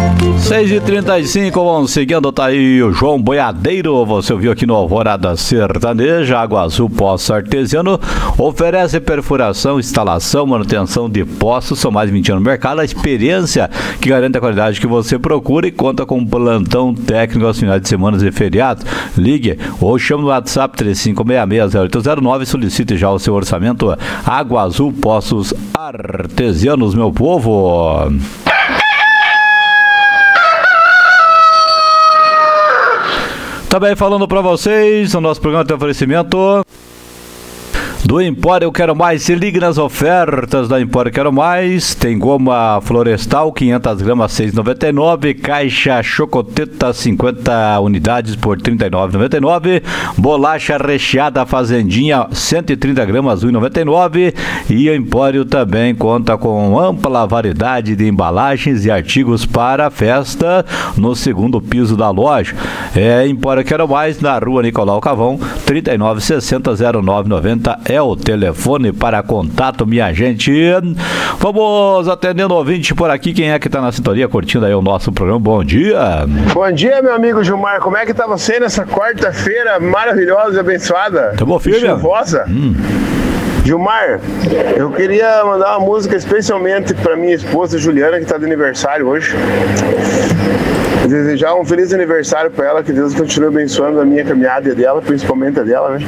6h35, vamos seguindo, tá aí o João Boiadeiro, você ouviu aqui no Alvorada Sertaneja. Água Azul Poço Artesiano oferece perfuração, instalação, manutenção de poços, são mais de 20 anos no mercado, a experiência que garante a qualidade que você procura e conta com plantão técnico aos finais de semana e feriados. Ligue ou chame no WhatsApp 3566-0809 e solicite já o seu orçamento. Água Azul Poços Artesianos, meu povo. Também falando para vocês, o nosso programa tem oferecimento do Empório Eu Quero Mais. Se ligue nas ofertas da Empório Eu Quero Mais. Tem goma florestal 500 gramas 6,99, caixa chocoteta 50 unidades por 39,99, bolacha recheada Fazendinha 130 gramas 1,99. E o Empório também conta com ampla variedade de embalagens e artigos para a festa no segundo piso da loja. Empório Eu Quero Mais, na rua Nicolau Cavão 3960-0990 é o telefone para contato, minha gente. Vamos atendendo o ouvinte por aqui. Quem é que tá na sintonia curtindo aí o nosso programa? Bom dia. Bom dia, meu amigo Gilmar. Como é que tá você nessa quarta-feira maravilhosa e abençoada? Tá bom, filho? Chuvosa? Gilmar, eu queria mandar uma música especialmente para minha esposa Juliana, que tá de aniversário hoje. Desejar um feliz aniversário para ela, que Deus continue abençoando a minha caminhada e a dela, principalmente a dela, né?